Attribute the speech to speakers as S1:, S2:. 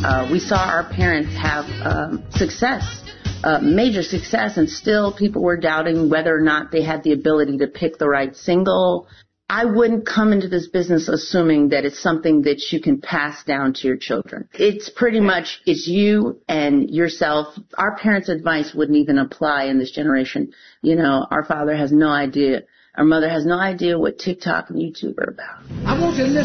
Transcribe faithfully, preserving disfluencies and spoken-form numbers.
S1: Uh, we saw our parents have um, success, uh, major success, and still people were doubting whether or not they had the ability to pick the right single. I wouldn't come into this business assuming that it's something that you can pass down to your children. It's pretty much, it's you and yourself. Our parents' advice wouldn't even apply in this generation. You know, our father has no idea, our mother has no idea what TikTok and YouTube are about.
S2: I want you to listen.